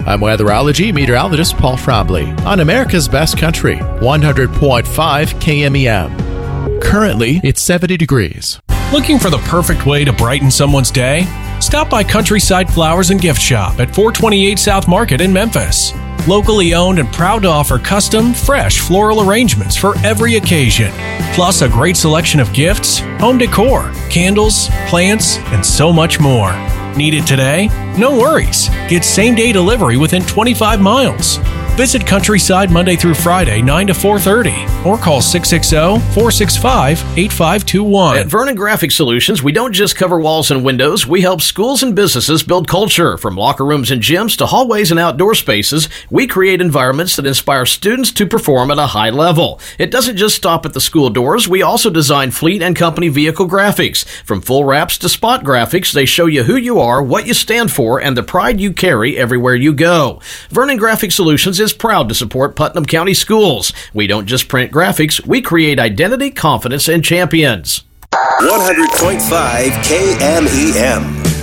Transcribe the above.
I'm weatherology meteorologist Paul Frobley on America's Best Country, 100.5 KMEM. Currently, it's 70 degrees. Looking for the perfect way to brighten someone's day? Stop by Countryside Flowers and Gift Shop at 428 South Market in Memphis. Locally owned and proud to offer custom, fresh floral arrangements for every occasion. Plus a great selection of gifts, home decor, candles, plants, and so much more. Need it today? No worries. Get same-day delivery within 25 miles. Visit Countryside Monday through Friday, 9 to 4:30, or call 660-465-8521. At Vernon Graphic Solutions, we don't just cover walls and windows. We help schools and businesses build culture. From locker rooms and gyms to hallways and outdoor spaces, we create environments that inspire students to perform at a high level. It doesn't just stop at the school doors. We also design fleet and company vehicle graphics. From full wraps to spot graphics, they show you who you are, what you stand for, and the pride you carry everywhere you go. Vernon Graphic Solutions is proud to support Putnam County Schools. We don't just print graphics, we create identity, confidence, and champions. 100.5 KMEM.